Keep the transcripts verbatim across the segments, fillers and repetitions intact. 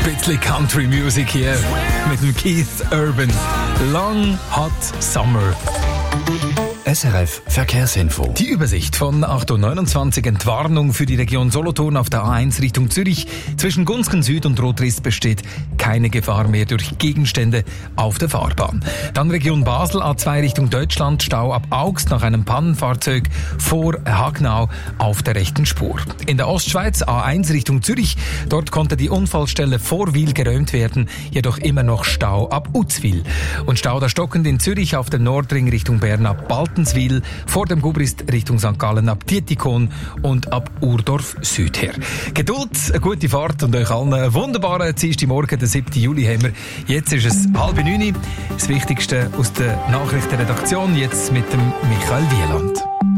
Ein bisschen Country Music hier mit dem Keith Urban. Long Hot Summer. S R F Verkehrsinfo. Die Übersicht von acht Uhr neunundzwanzig. Entwarnung für die Region Solothurn auf der A eins Richtung Zürich. Zwischen Gunzgen Süd und Rotriss besteht keine Gefahr mehr durch Gegenstände auf der Fahrbahn. Dann Region Basel, A zwei Richtung Deutschland, Stau ab Augst nach einem Pannenfahrzeug vor Hagnau auf der rechten Spur. In der Ostschweiz, A eins Richtung Zürich, dort konnte die Unfallstelle vor Wil geräumt werden, jedoch immer noch Stau ab Uzwil. Und Stau da stockend in Zürich auf dem Nordring Richtung Bern ab Baltenswil, vor dem Gubrist Richtung Sankt Gallen ab Dietikon und ab Urdorf Süd her. Geduld, eine gute Fahrt und euch allen einen wunderbaren Dienstagmorgen, den siebten Juli haben wir. Jetzt ist es halb neun. Das Wichtigste aus der Nachrichtenredaktion, jetzt mit dem Michael Wieland.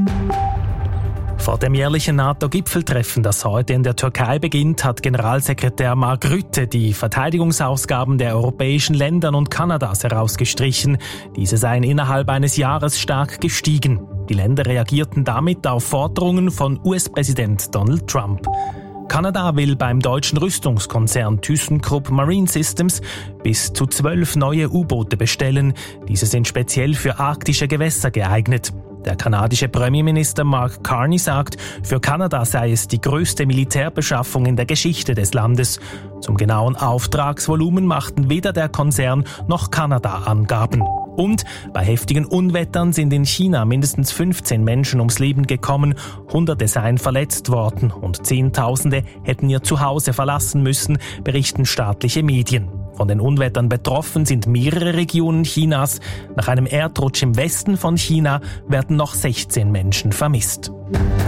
Vor dem jährlichen NATO-Gipfeltreffen, das heute in der Türkei beginnt, hat Generalsekretär Mark Rutte die Verteidigungsausgaben der europäischen Länder und Kanadas herausgestrichen. Diese seien innerhalb eines Jahres stark gestiegen. Die Länder reagierten damit auf Forderungen von U S-Präsident Donald Trump. Kanada will beim deutschen Rüstungskonzern ThyssenKrupp Marine Systems bis zu zwölf neue U-Boote bestellen. Diese sind speziell für arktische Gewässer geeignet. Der kanadische Premierminister Mark Carney sagt, für Kanada sei es die größte Militärbeschaffung in der Geschichte des Landes. Zum genauen Auftragsvolumen machten weder der Konzern noch Kanada Angaben. Und bei heftigen Unwettern sind in China mindestens fünfzehn Menschen ums Leben gekommen, Hunderte seien verletzt worden und Zehntausende hätten ihr Zuhause verlassen müssen, berichten staatliche Medien. Von den Unwettern betroffen sind mehrere Regionen Chinas. Nach einem Erdrutsch im Westen von China werden noch sechzehn Menschen vermisst.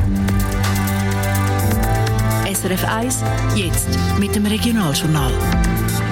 S R F eins, jetzt mit dem Regionaljournal.